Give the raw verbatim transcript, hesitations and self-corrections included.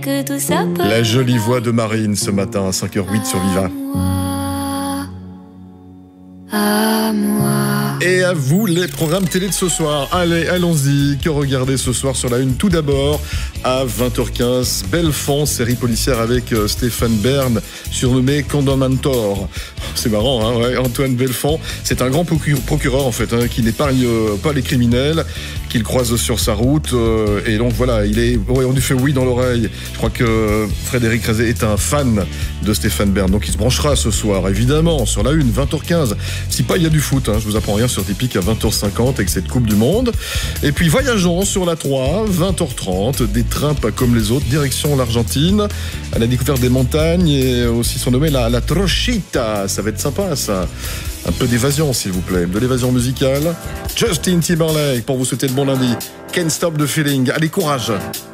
que tout ça peut... La jolie voix de Marine ce matin à cinq heures huit sur Viva. À moi. Et à vous les programmes télé de ce soir. Allez, allons-y. Que regarder ce soir sur la une? Tout d'abord, à vingt heures quinze, Belfond, série policière avec euh, Stéphane Bern, surnommé Condomantor. C'est marrant, hein, ouais. Antoine Belfond, c'est un grand procure- procureur en fait, hein, qui n'épargne euh, pas les criminels, qu'il croise sur sa route. Euh, et donc voilà, il est. Ouais, on lui fait oui dans l'oreille. Je crois que Frédéric Rezé est un fan de Stéphane Bern, donc il se branchera ce soir, évidemment, sur la une, vingt heures quinze. Si pas, il y a du foot, hein, je vous apprends rien sur Typique à vingt heures cinquante avec cette Coupe du Monde. Et puis voyageons sur la trois, vingt heures trente, des trains pas comme les autres, direction l'Argentine, à la découverte des montagnes et aussi surnommée la, la Trochita. Ça va être sympa ça. Un peu d'évasion s'il vous plaît, de l'évasion musicale. Justin Timberlake pour vous souhaiter le bon lundi. Can't Stop the Feeling. Allez, courage.